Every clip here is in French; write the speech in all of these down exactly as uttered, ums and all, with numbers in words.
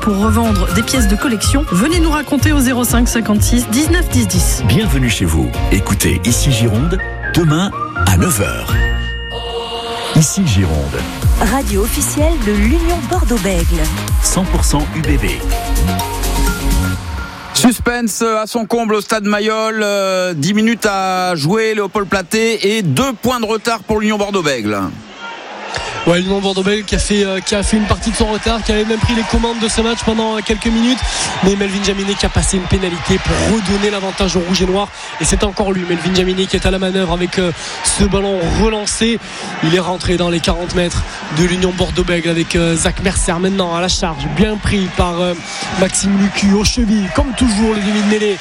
pour revendre des pièces de collection? Venez nous raconter au zéro cinq cinquante-six dix-neuf dix dix. Bienvenue chez vous. Écoutez Ici Gironde, demain à neuf heures. Ici Gironde. Radio officielle de l'Union Bordeaux-Bègles. cent pour cent U B B. Suspense à son comble au stade Mayol, euh, dix minutes à jouer, Léopold Platé, et deux points de retard pour l'Union Bordeaux-Bègles. Ouais, l'Union Bordeaux-Bègles qui a fait euh, qui a fait une partie de son retard, qui avait même pris les commandes de ce match pendant euh, quelques minutes, mais Melvin Jaminet qui a passé une pénalité pour redonner l'avantage au rouge et noir, et c'est encore lui, Melvin Jaminet, qui est à la manœuvre avec euh, ce ballon relancé. Il est rentré dans les quarante mètres de l'Union Bordeaux-Bègles avec euh, Zach Mercer maintenant à la charge, bien pris par euh, Maxime Lucu aux chevilles, comme toujours le demi de mêlée.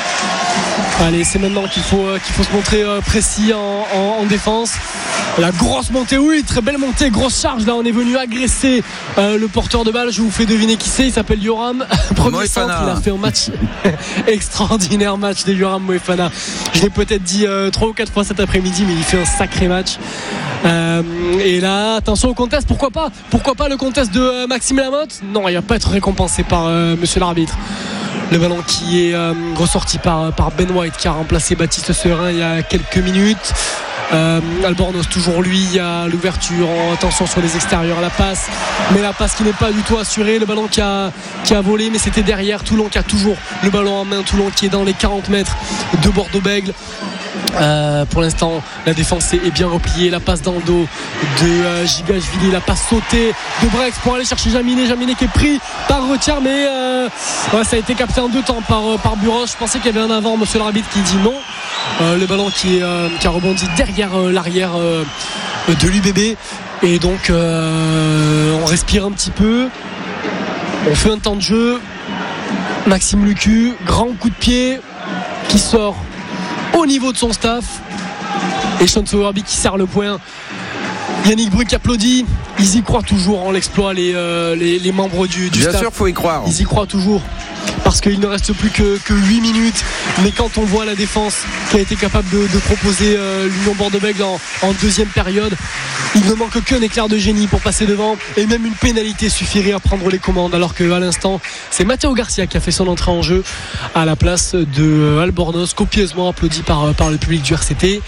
Allez, c'est maintenant qu'il faut, euh, qu'il faut se montrer euh, précis en, en, en défense. La grosse montée, oui, très belle montée, grosse charge. Là, on est venu agresser euh, le porteur de balle. Je vous fais deviner qui c'est. Il s'appelle Yoram. Premier centre, il a fait un match extraordinaire match de Yoram Moefana. Je l'ai peut-être dit euh, trois ou quatre fois cet après-midi, mais il fait un sacré match. Euh, et là, attention au contest. Pourquoi pas Pourquoi pas le contest de euh, Maxime Lamotte? Non, il va pas être récompensé par euh, monsieur l'arbitre. Le ballon qui est euh, ressorti par, par Ben White, qui a remplacé Baptiste Serin il y a quelques minutes. Euh, Albornoz toujours lui, il y a l'ouverture, attention sur les extérieurs, la passe, mais la passe qui n'est pas du tout assurée, le ballon qui a, qui a volé, mais c'était derrière. Toulon qui a toujours le ballon en main, Toulon qui est dans les quarante mètres de Bordeaux-Bègles. Euh, pour l'instant la défense est bien repliée, la passe dans le dos de euh, Gigashvili, la passe sautée de Brex pour aller chercher Jaminet, Jaminet qui est pris par Retière, mais euh, ouais, ça a été capté en deux temps par, euh, par Buros. Je pensais qu'il y avait un avant, monsieur l'arbitre qui dit non. Euh, le ballon qui, est, euh, qui a rebondi derrière euh, l'arrière euh, de l'U B B, et donc euh, on respire un petit peu, on fait un temps de jeu. Maxime Lucu, grand coup de pied qui sort au niveau de son staff, et Sean Sowerby qui serre le point. Yannick Bru qui applaudit. Ils y croient toujours en l'exploit, les, euh, les, les membres du, du Bien staff. sûr, faut y croire. Ils y croient toujours, parce qu'il ne reste plus que, que huit minutes. Mais quand on voit la défense qui a été capable de, de proposer euh, l'Union Bordeaux-Bègles en, en deuxième période, il ne manque qu'un éclair de génie pour passer devant, et même une pénalité suffirait à prendre les commandes, alors qu'à l'instant c'est Matteo Garcia qui a fait son entrée en jeu à la place de Albornoz, copieusement applaudi par, par le public du R C T.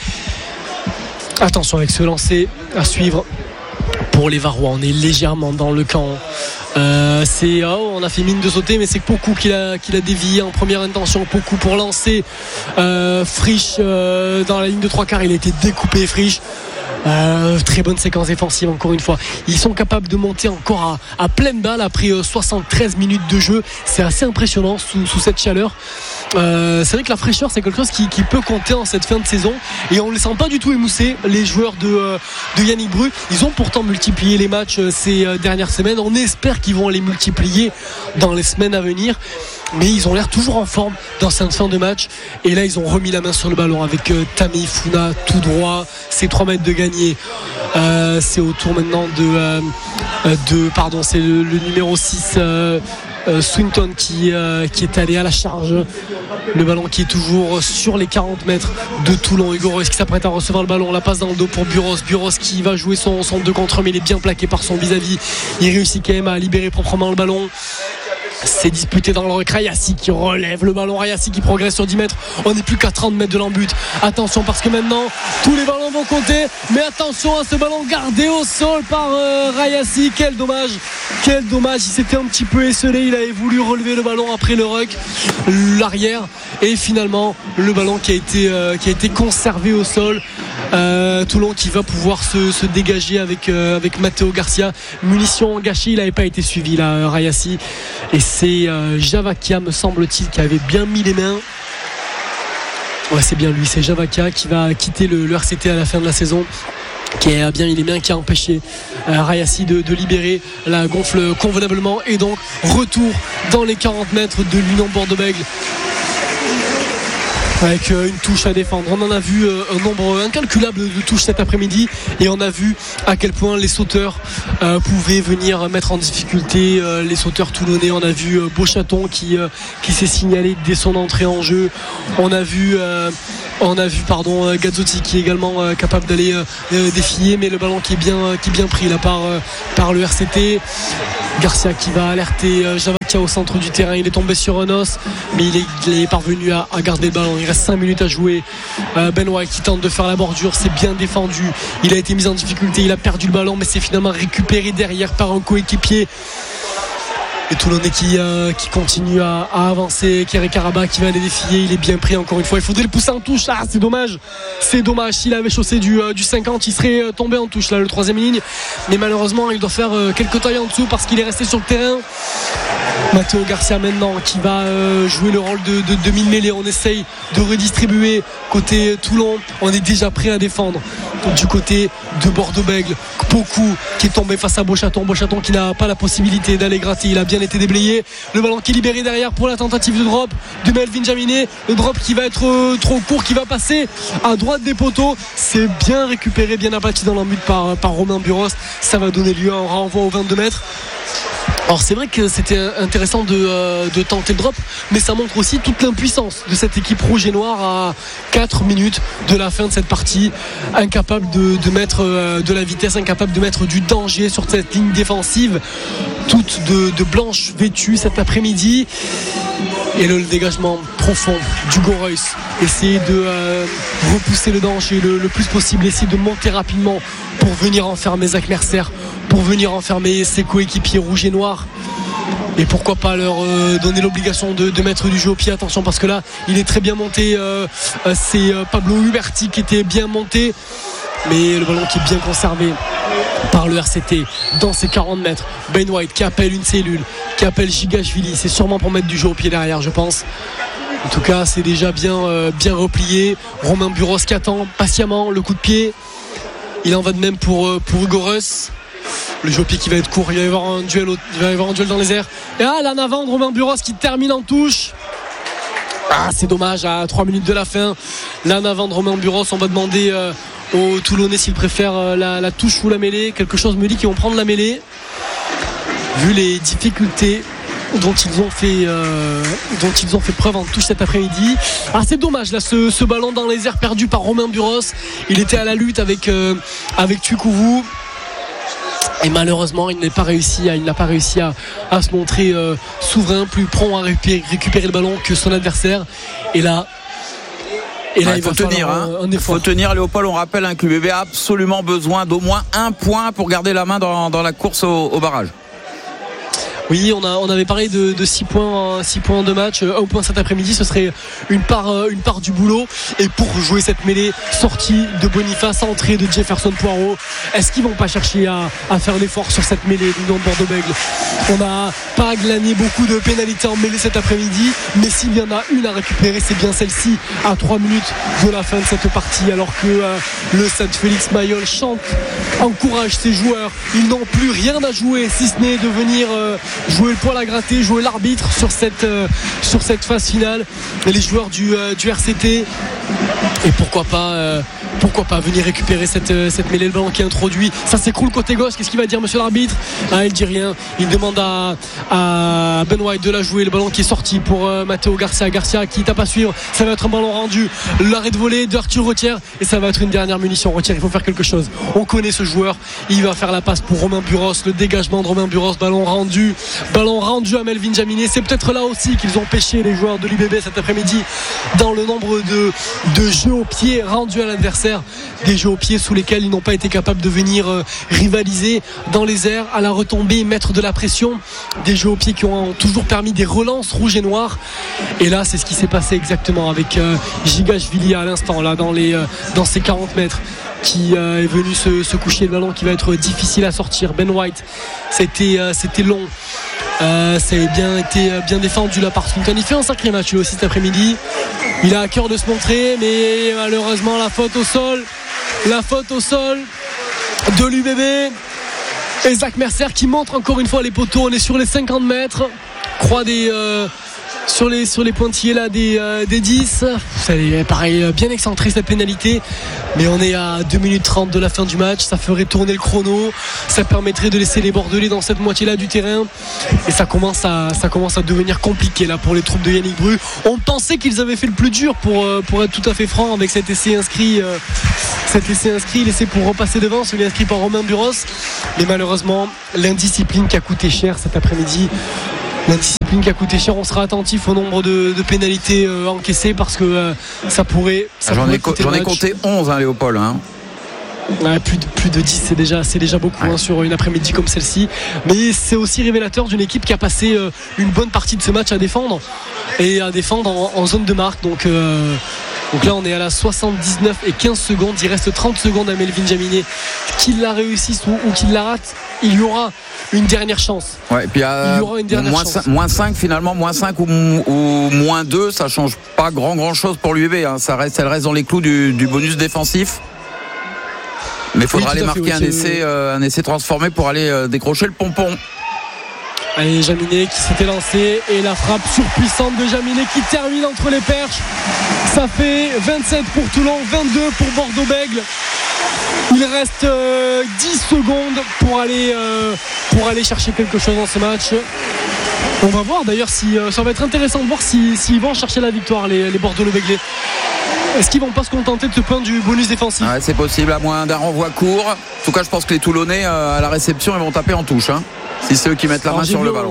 Attention avec ce lancer à suivre pour les Varois. On est légèrement dans le camp. Euh, c'est, oh, on a fait mine de sauter, mais c'est Pokou qui l'a, qui l'a dévié en première intention. Pokou pour lancer euh, Frisch euh, dans la ligne de trois quarts. Il a été découpé, Frisch. Euh, très bonne séquence défensive encore une fois. Ils sont capables de monter encore à, à pleine balle après euh, soixante-treize minutes de jeu. C'est assez impressionnant sous, sous cette chaleur. Euh, c'est vrai que la fraîcheur, c'est quelque chose qui, qui peut compter en cette fin de saison, et on ne les sent pas du tout émoussés, les joueurs de, euh, de Yannick Bru. Ils ont pourtant multiplié les matchs euh, ces euh, dernières semaines. On espère qu'ils vont les multiplier dans les semaines à venir, mais ils ont l'air toujours en forme dans cette fin de match. Et là ils ont remis la main sur le ballon avec euh, Tammy Funa tout droit, c'est trois mètres de gagné. euh, c'est au tour maintenant de, euh, de pardon c'est le, le numéro six euh, euh, Swinton qui, euh, qui est allé à la charge. Le ballon qui est toujours sur les quarante mètres de Toulon. Hugo Reus qui s'apprête à recevoir le ballon, la passe dans le dos pour Buros. Buros qui va jouer son, son deux contre un, mais il est bien plaqué par son vis-à-vis. Il réussit quand même à libérer proprement le ballon. C'est disputé dans le recul. Rayassi qui relève le ballon, Rayassi qui progresse sur dix mètres. On n'est plus qu'à trente mètres de l'embut. Attention, parce que maintenant tous les ballons vont compter, mais attention à ce ballon gardé au sol par euh, Rayassi. Quel dommage, quel dommage. Il s'était un petit peu esselé, il avait voulu relever le ballon après le ruck, l'arrière, et finalement le ballon qui a été, euh, qui a été conservé au sol. euh, Toulon qui va pouvoir se, se dégager avec, euh, avec Matteo Garcia. Munition gâchée, il n'avait pas été suivi là, Rayassi, et c'est euh, Javakia, me semble-t-il, qui avait bien mis les mains. Ouais, c'est bien lui, c'est Javakia qui va quitter le, le R C T à la fin de la saison, qui a bien mis les mains, qui a empêché euh, Rayassi de, de libérer la gonfle convenablement. Et donc retour dans les quarante mètres de l'Union Bordeaux-Bègles, avec une touche à défendre. On en a vu un nombre incalculable de touches cet après-midi, et on a vu à quel point les sauteurs euh, pouvaient venir mettre en difficulté euh, les sauteurs toulonnais. On a vu euh, Beauchaton qui, euh, qui s'est signalé dès son entrée en jeu. On a vu euh, on a vu pardon Gazzotti qui est également euh, capable d'aller euh, défier, mais le ballon qui est bien, qui est bien pris là par, euh, par le R C T. Garcia qui va alerter euh, Java Ngatia au centre du terrain. Il est tombé sur un os, mais il est, il est parvenu à, à garder le ballon. Il reste cinq minutes à jouer. euh, Ben White qui tente de faire la bordure, c'est bien défendu. Il a été mis en difficulté, il a perdu le ballon, mais c'est finalement récupéré derrière par un coéquipier. Et Toulonnais qui, euh, qui continue à, à avancer. Kéré Karabakh qui va aller défier. Il est bien pris encore une fois. Il faudrait le pousser en touche. Ah, c'est dommage. C'est dommage. S'il avait chaussé du, euh, du cinquante, il serait euh, tombé en touche, là, le troisième ligne. Mais malheureusement, il doit faire euh, quelques tailles en dessous parce qu'il est resté sur le terrain. Matteo Garcia maintenant qui va euh, jouer le rôle de, de demi-mêlée. On essaye de redistribuer côté Toulon. On est déjà prêt à défendre. Donc, du côté de Bordeaux-Bègles, Pokou qui est tombé face à Beauchaton. Beauchaton qui n'a pas la possibilité d'aller gratter. Il a bien été déblayé. Le ballon qui est libéré derrière pour la tentative de drop de Melvin Jaminet. Le drop qui va être euh, trop court, qui va passer à droite des poteaux. C'est bien récupéré, bien aplati dans l'embut par, par Romain Buros. Ça va donner lieu à un renvoi aux vingt-deux mètres. Alors c'est vrai que c'était intéressant de, euh, de tenter le drop, mais ça montre aussi toute l'impuissance de cette équipe rouge et noire à quatre minutes de la fin de cette partie, incapable de, de mettre euh, de la vitesse, incapable de mettre du danger sur cette ligne défensive, toute de, de blanche vêtue cet après-midi. Et le, le dégagement profond d'Hugo Reus, essayer de euh, repousser le danger le, le plus possible, essayer de monter rapidement pour venir enfermer Zach Mercer, pour venir enfermer ses coéquipiers rouges et noirs. Et pourquoi pas leur euh, donner l'obligation de, de mettre du jeu au pied. Attention parce que là il est très bien monté, euh, euh, c'est euh, Pablo Huberti qui était bien monté, mais le ballon qui est bien conservé par le R C T dans ses quarante mètres. Ben White qui appelle une cellule, qui appelle Gigashvili, c'est sûrement pour mettre du jeu au pied derrière, je pense. En tout cas c'est déjà bien, euh, bien replié. Romain Buros qui attend patiemment le coup de pied. Il en va de même pour, euh, pour Hugo Reus. Le jeu au pied qui va être court, il va y avoir un duel, il va y avoir un duel dans les airs. Et ah, là en avant de Romain Buros qui termine en touche. Ah, c'est dommage, à trois minutes de la fin. Là en avant de Romain Buros, on va demander euh, aux Toulonnais s'ils préfèrent euh, la, la touche ou la mêlée. Quelque chose me dit qu'ils vont prendre la mêlée, vu les difficultés dont ils ont fait euh, dont ils ont fait preuve en touche cet après-midi. Ah, c'est dommage là ce, ce ballon dans les airs perdu par Romain Buros. Il était à la lutte avec euh, avec Tukouvou. Et malheureusement il n'a pas réussi à, il n'a pas réussi à, à se montrer euh, souverain, plus prompt à récupérer, récupérer le ballon que son adversaire. Et là Et là, ouais, il faut tenir, hein. un, un il faut tenir, Léopold. On rappelle hein, que l'U B B a absolument besoin d'au moins un point pour garder la main dans, dans la course au, au barrage. Oui, on, a, on avait parlé de, de six points, six points en deux matchs, un point cet après-midi, ce serait une part, une part du boulot. Et pour jouer cette mêlée, sortie de Boniface, entrée de Jefferson Poirot, est-ce qu'ils vont pas chercher à, à faire l'effort sur cette mêlée du nom de Bordeaux-Bègles? On n'a pas glané beaucoup de pénalités en mêlée cet après-midi, mais s'il y en a une à récupérer, c'est bien celle-ci à trois minutes de la fin de cette partie, alors que euh, le Stade Félix Mayol chante, encourage ses joueurs. Ils n'ont plus rien à jouer, si ce n'est de venir euh, jouer le poil à gratter, jouer l'arbitre sur cette, euh, sur cette phase finale. Et les joueurs du, euh, du R C T, et pourquoi pas euh, pourquoi pas venir récupérer cette, euh, cette mêlée, le ballon qui est introduit, ça s'écroule côté gauche. Qu'est-ce qu'il va dire monsieur l'arbitre? Ah, il dit rien, il demande à, à Ben White de la jouer. Le ballon qui est sorti pour euh, Matteo Garcia Garcia qui tape à suivre, ça va être un ballon rendu, l'arrêt de volée d'Arthur Retière, et ça va être une dernière munition. Retière, il faut faire quelque chose, on connaît ce joueur, il va faire la passe pour Romain Buros, le dégagement de Romain Buros, ballon rendu ballon rendu à Melvin Jaminet. C'est peut-être là aussi qu'ils ont pêché les joueurs de l'U B B cet après-midi dans le nombre de, de jeux au pied rendus à l'adversaire, des jeux au pied sous lesquels ils n'ont pas été capables de venir euh, rivaliser dans les airs, à la retombée, mettre de la pression, des jeux au pied qui ont toujours permis des relances rouges et noires. Et là c'est ce qui s'est passé exactement avec euh, Gigashvili à l'instant là dans, les, euh, dans ces quarante mètres, qui euh, est venu se, se coucher, le ballon qui va être difficile à sortir. Ben White, c'était, euh, c'était long, euh, ça a bien été euh, bien défendu là par Swinton. Il fait un sacré match lui aussi cet après-midi, il a à cœur de se montrer, mais malheureusement la faute au sol la faute au sol de l'U B B. Et Zach Mercer qui montre encore une fois les poteaux. On est sur les cinquante mètres, croix des euh, sur les, sur les pointillés là des, euh, des dix. Ça est pareil, bien excentré cette pénalité, mais on est à deux minutes trente de la fin du match. Ça ferait tourner le chrono, ça permettrait de laisser les Bordelais dans cette moitié là du terrain, et ça commence à, ça commence à devenir compliqué là pour les troupes de Yannick Bru. On pensait qu'ils avaient fait le plus dur pour, pour être tout à fait franc avec cet essai inscrit euh, cet essai inscrit, l'essai pour repasser devant, celui inscrit par Romain Buros, mais malheureusement l'indiscipline qui a coûté cher cet après-midi L'indiscipline qui a coûté cher. On sera attentif au nombre de, de pénalités euh, encaissées parce que euh, ça pourrait. Ça j'en pourrait ai, co- j'en ai compté onze, hein, Léopold. Hein. Ouais, plus, de, plus de dix, c'est déjà, c'est déjà beaucoup ouais. hein, sur une après-midi comme celle-ci. Mais c'est aussi révélateur d'une équipe qui a passé euh, une bonne partie de ce match à défendre et à défendre en, en zone de marque. Donc, euh, donc là, on est à la soixante-dix-neuf et quinze secondes. Il reste trente secondes à Melvin Jaminet. Qu'il la réussisse ou, ou qu'il la rate, il y aura une dernière chance. Ouais, et puis euh, il y aura une dernière moins chance. cinq, moins cinq finalement, moins cinq ou, ou moins deux, ça change pas grand grand chose pour l'U B B. Hein. Ça reste, elle reste dans les clous du, du bonus défensif. Mais il faudra oui, aller marquer fait, oui, un, essai, euh, un essai transformé pour aller euh, décrocher le pompon. Allez, Jaminet qui s'était lancé et la frappe surpuissante de Jaminet qui termine entre les perches. Ça fait vingt-sept pour Toulon, vingt-deux pour Bordeaux-Bègles. Il reste euh, dix secondes pour aller, euh, pour aller chercher quelque chose dans ce match. On va voir d'ailleurs si euh, ça va être intéressant de voir s'ils si, si vont chercher la victoire, les, les Bordeaux-Béglés. Est-ce qu'ils vont pas se contenter de ce point du bonus défensif? Ouais, c'est possible, à moins d'un renvoi court. En tout cas, je pense que les Toulonnais, euh, à la réception, ils vont taper en touche. Hein, si c'est eux qui mettent la Alors, main sur le ballon.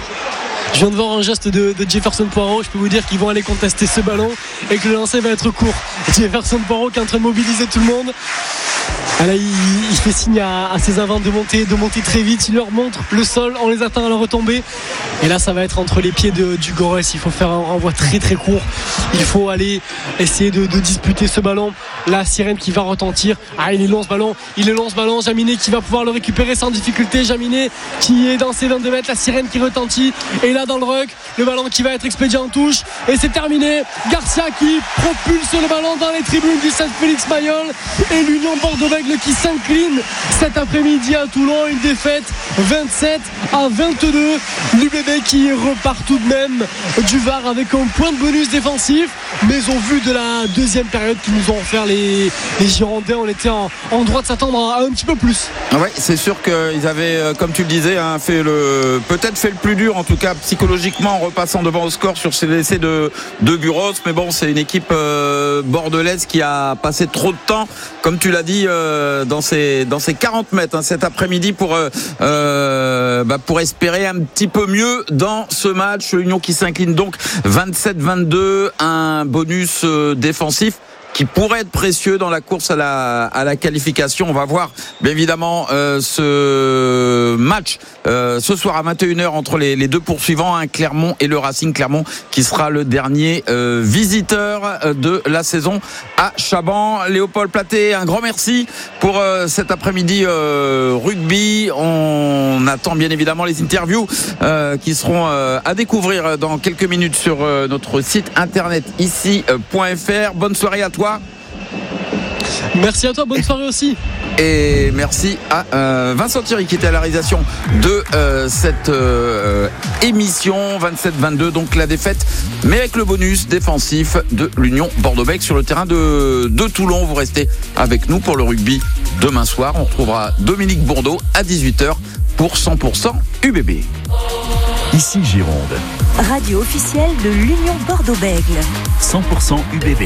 Je viens de voir un geste de, de Jefferson Poirot. Je peux vous dire qu'ils vont aller contester ce ballon et que le lancer va être court. Jefferson Poirot qui est en train de mobiliser tout le monde. Ah là, il, il fait signe à, à ses avants de monter, de monter très vite. Il leur montre le sol, on les attend à la retombée. Et là, ça va être entre les pieds de, du Gorès. Il faut faire un renvoi très très court. Il faut aller essayer de, de disputer ce ballon. La sirène qui va retentir. Ah, il est long ce ballon. Il est long ce ballon. Jaminet qui va pouvoir le récupérer sans difficulté. Jaminet qui est dans ses vingt-deux mètres. La sirène qui retentit. Et là, dans le ruck, le ballon qui va être expédié en touche. Et c'est terminé. Garcia qui propulse le ballon dans les tribunes du Saint-Félix-Mayol. Et l'Union Bordeaux-Bègles qui s'incline cet après-midi à Toulon. Une défaite vingt-sept à vingt-deux. L'U B B qui repart tout de même du V A R avec un point de bonus défensif, mais au vu de la deuxième période qu'ils nous ont offert les, les Girondins, on était en, en droit de s'attendre à un petit peu plus. Oui, c'est sûr qu'ils avaient, comme tu le disais, hein, fait le, peut-être fait le plus dur, en tout cas psychologiquement, en repassant devant au score sur ces essais de, de Buros. Mais bon, c'est une équipe euh, bordelaise qui a passé trop de temps, comme tu l'as dit, euh, dans ces dans ces quarante mètres hein, cet après-midi pour euh, euh, bah, pour espérer un petit peu mieux dans ce match. L'Union qui s'incline donc vingt-sept vingt-deux, un bonus euh, défensif qui pourrait être précieux dans la course à la, à la qualification. On va voir bien évidemment euh, ce match euh, ce soir à vingt et une heures entre les, les deux poursuivants, hein, Clermont et le Racing Clermont, qui sera le dernier euh, visiteur de la saison à Chaban. Léopold Platé, un grand merci pour euh, cet après-midi euh, rugby. On attend bien évidemment les interviews euh, qui seront euh, à découvrir dans quelques minutes sur euh, notre site internet ici point f r. Bonne soirée à toi. Merci à toi, bonne soirée aussi. Et merci à euh, Vincent Thierry qui était à la réalisation de euh, cette euh, émission. Vingt-sept vingt-deux, donc la défaite, mais avec le bonus défensif de l'Union Bordeaux-Bègles sur le terrain de, de Toulon. Vous restez avec nous pour le rugby demain soir. On retrouvera Dominique Bourdeau à dix-huit heures pour cent pour cent U B B. Ici Gironde. Radio officielle de l'Union Bordeaux-Bègles. cent pour cent U B B.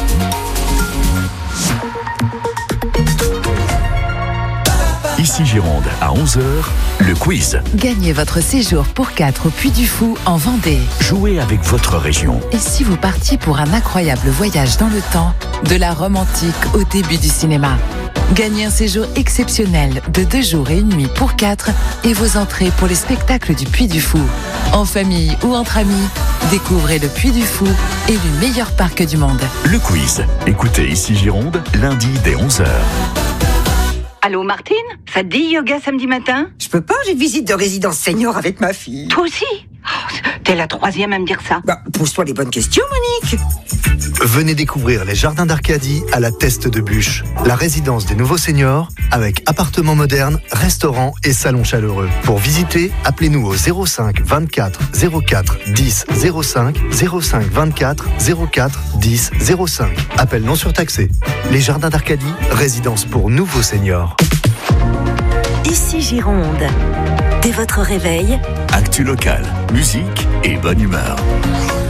Ici Gironde, à onze heures, le quiz. Gagnez votre séjour pour quatre au Puy du Fou en Vendée. Jouez avec votre région. Et si vous partiez pour un incroyable voyage dans le temps, de la Rome antique au début du cinéma? Gagnez un séjour exceptionnel de deux jours et une nuit pour quatre et vos entrées pour les spectacles du Puy du Fou. En famille ou entre amis, découvrez le Puy du Fou et le meilleur parc du monde. Le quiz. Écoutez Ici Gironde, lundi dès onze heures. Allô Martine, ça te dit yoga samedi matin? Je peux pas, j'ai une visite de résidence senior avec ma fille. Toi aussi? Oh, t'es la troisième à me dire ça. Bah, pose-toi les bonnes questions, Monique. Venez découvrir les jardins d'Arcadie à la Teste de Bûche, la résidence des nouveaux seniors avec appartements modernes, restaurants et salons chaleureux. Pour visiter, appelez-nous au zéro cinq vingt-quatre zéro quatre dix zéro cinq, zéro cinq vingt-quatre zéro quatre dix zéro cinq. Appel non surtaxé. Les jardins d'Arcadie, résidence pour nouveaux seniors. Ici Gironde. Dès votre réveil, actu local, musique et bonne humeur.